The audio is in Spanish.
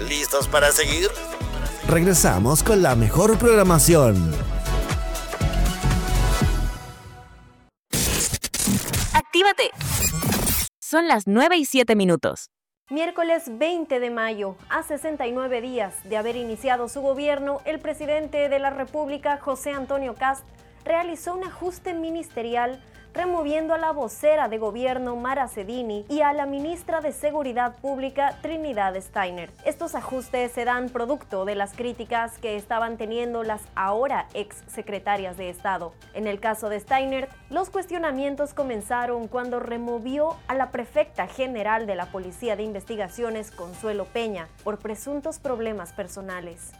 ¿Listos para seguir? Regresamos con la mejor programación. ¡Actívate! Son las 9:07. Miércoles 20 de mayo, a 69 días de haber iniciado su gobierno, el presidente de la República, José Antonio Kast, realizó un ajuste ministerial removiendo a la vocera de gobierno Mara Cedini y a la ministra de Seguridad Pública Trinidad Steiner. Estos ajustes se dan producto de las críticas que estaban teniendo las ahora ex secretarias de Estado. En el caso de Steiner, los cuestionamientos comenzaron cuando removió a la prefecta general de la Policía de Investigaciones, Consuelo Peña, por presuntos problemas personales.